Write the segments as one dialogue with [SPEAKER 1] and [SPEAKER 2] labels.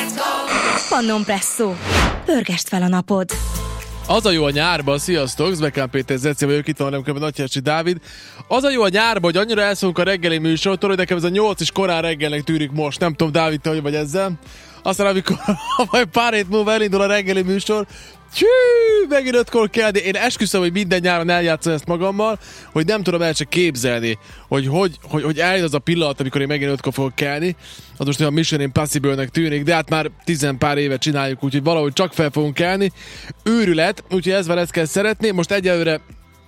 [SPEAKER 1] Pannon Presszó. Pörgest fel a napod.
[SPEAKER 2] Az a jó a nyárban, sziasztok, Zbekán Péter Zeci vagyok, itt van velem Nagyjácsi Dávid. Az a jó a nyárban, hogy annyira elszólunk a reggeli műsortól, hogy nekem ez a 8 is korán reggelnek tűnik most. Nem tudom, Dávid, te hogy vagy ezzel. Aztán amikor majd pár hét múlva elindul a reggeli műsor, megint 5-kor kell, de én esküszöm, hogy minden nyáron eljátszom ezt magammal, hogy nem tudom el csak képzelni, hogy eljön az a pillanat, amikor én megint 5-kor fogok kelni. Az most olyan Mission Impossible-nek tűnik, de hát már 10 pár éve csináljuk, úgyhogy valahogy csak fel fogunk kelni. Őrület, úgyhogy ezt kell szeretni. Most egyelőre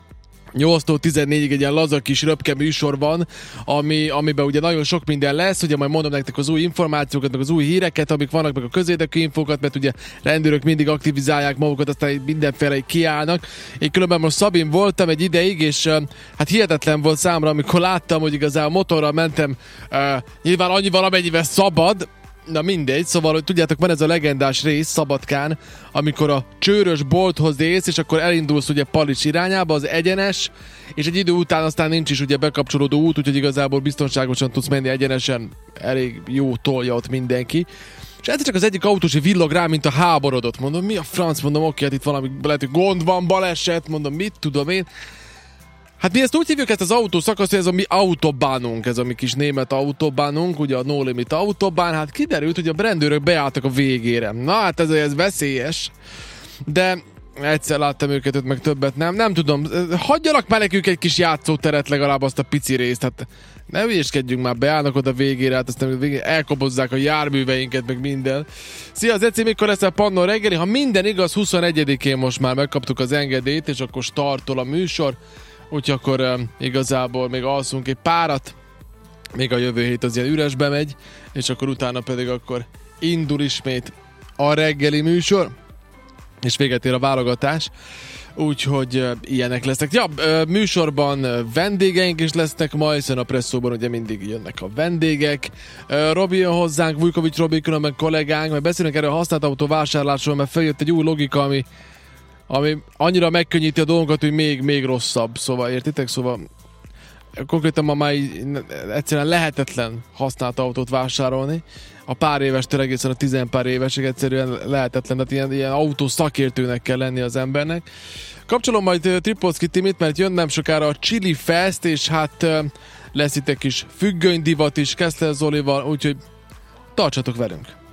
[SPEAKER 2] 8-tól 14-ig egy ilyen laza kis röpke műsor van, amiben ugye nagyon sok minden lesz, ugye majd mondom nektek az új információkat, meg az új híreket, amik vannak, meg a közérdekű infókat, mert ugye rendőrök mindig aktivizálják magukat, aztán mindenféle kiállnak. Én különben most Szabin voltam egy ideig, és hát hihetetlen volt számra, amikor láttam, hogy igazából motorral mentem, nyilván annyival, amennyivel szabad. Na mindegy, szóval, hogy tudjátok, van ez a legendás rész Szabadkán, amikor a csőrös bolthoz érsz, és akkor elindulsz ugye Palics irányába, az egyenes, és egy idő után aztán nincs is ugye bekapcsolódó út, úgyhogy igazából biztonságosan tudsz menni egyenesen, elég jó tolja ott mindenki. És egyszer csak az egyik autós villog rá, mint a háborodott. Mondom, mi a franc? Mondom, oké, hát itt valami lehet, hogy gond van, baleset, mondom, mit tudom én. Hát mi ezt úgy hívjuk ezt az autószakaszt, hogy ez a mi autobánunk, ez a mi kis német autobánunk, ugye a No Limit autobán, hát kiderült, hogy a rendőrök beálltak a végére. Na hát ez veszélyes, de egyszer láttam őket, meg többet nem tudom, hagyjanak már nekünk egy kis játszóteret, legalább azt a pici részt, hát ne hülyéskedjünk már, beállnak oda végére, hát aztán végére elkobozzák a járműveinket, meg minden. Szia Zeci, mikor lesz a Pannon reggeli? Ha minden igaz, 21-én most már megkaptuk az engedélyt, és akkor startol a műsor. Úgyhogy akkor igazából még alszunk egy párat, még a jövő hét az ilyen üresbe megy, és akkor utána pedig akkor indul ismét a reggeli műsor, és véget ér a válogatás, úgyhogy ilyenek lesznek. Ja, műsorban vendégeink is lesznek ma, hiszen a Presszóban ugye mindig jönnek a vendégek. Robi jön hozzánk, Vujkovics Robi, különben kollégánk, majd beszélünk erről a használt autó vásárlásról, mert feljött egy új logika, ami annyira megkönnyíti a dolgokat, hogy még rosszabb. Szóval értitek? Szóval konkrétan ma már egyszerűen lehetetlen használt autót vásárolni. A pár évestől egészen a 10 pár évesig egyszerűen lehetetlen. Tehát ilyen autó szakértőnek kell lenni az embernek. Kapcsolom majd Tripolszki Timit, mert jön nem sokára a Chili Fest, és hát lesz itt egy kis függönydivat is Keszler Zolival, úgyhogy tartsatok velünk!